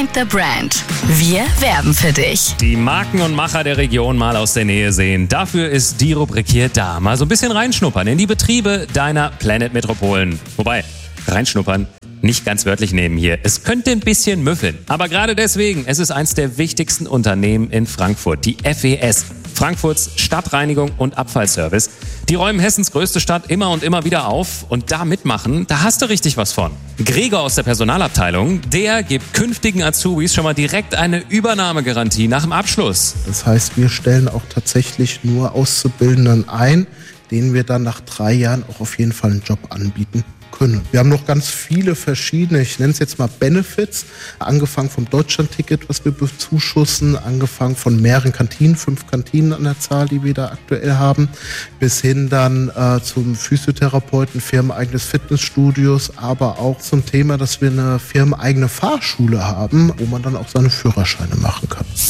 Mind the Brand. Wir werben für dich. Die Marken und Macher der Region mal aus der Nähe sehen. Dafür ist die Rubrik hier da. Mal so ein bisschen reinschnuppern in die Betriebe deiner Planet Metropolen. Wobei, reinschnuppern nicht ganz wörtlich nehmen hier. Es könnte ein bisschen müffeln. Aber gerade deswegen, es ist eins der wichtigsten Unternehmen in Frankfurt, die FES. Frankfurts Stadtreinigung und Abfallservice. Die räumen Hessens größte Stadt immer und immer wieder auf. Und da mitmachen, da hast du richtig was von. Gregor aus der Personalabteilung, der gibt künftigen Azubis schon mal direkt eine Übernahmegarantie nach dem Abschluss. Das heißt, wir stellen auch tatsächlich nur Auszubildenden ein, denen wir dann nach 3 Jahren auch auf jeden Fall einen Job anbieten können. Wir haben noch ganz viele verschiedene, ich nenne es jetzt mal Benefits, angefangen vom Deutschlandticket, was wir bezuschussen, angefangen von mehreren Kantinen, 5 Kantinen an der Zahl, die wir da aktuell haben, bis hin dann zum Physiotherapeuten, firmeneigenes Fitnessstudios, aber auch zum Thema, dass wir eine firmeneigene Fahrschule haben, wo man dann auch seine Führerscheine machen kann.